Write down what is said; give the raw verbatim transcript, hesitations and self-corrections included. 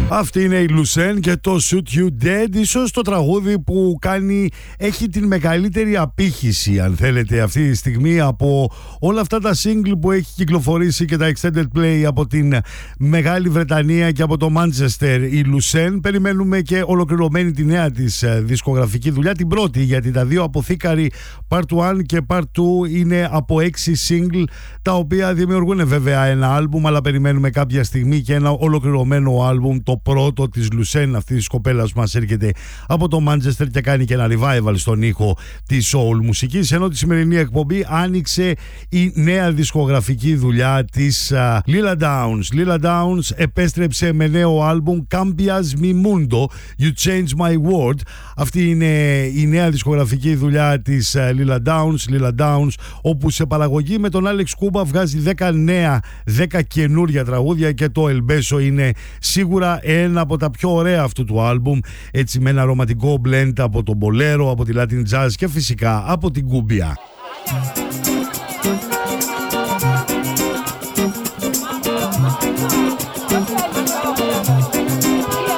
Αυτή είναι η Lucen και το Shoot You Dead, ίσως το τραγούδι που κάνει, έχει την μεγαλύτερη απήχηση, αν θέλετε, αυτή τη στιγμή από όλα αυτά τα single που έχει κυκλοφορήσει και τα extended play από την Μεγάλη Βρετανία και από το Manchester. Η Lucen, περιμένουμε και ολοκληρωμένη τη νέα της δισκογραφική δουλειά, την πρώτη, γιατί τα δύο αποθήκαροι Part ένα και Part δύο είναι από έξι single, τα οποία δημιουργούν βέβαια ένα άλμπουμ, αλλά περιμένουμε κάποια στιγμή και ένα ολοκληρωμένο άλμπουμ, το πρώτο της Lucen, αυτής της κοπέλας που μας έρχεται από το Manchester και κάνει και ένα revival στον ήχο της soul μουσικής. Ενώ τη σημερινή εκπομπή άνοιξε η νέα δισκογραφική δουλειά της uh, Lila Downs. Lila Downs επέστρεψε με νέο άλμπουμ Cambias Mi Mundo, You Change My World. Αυτή είναι η νέα δισκογραφική δουλειά της uh, Lila Downs, Lila Downs, όπου σε παραγωγή με τον Alex Kuba βγάζει δέκα νέα, δέκα καινούρια τραγούδια και το El Beso είναι σίγουρα ένα από τα πιο ωραία αυτού του άλμπουμ, έτσι με ένα ρομαντικό blend από τον bolero, από τη Latin Jazz και φυσικά από την Cumbia.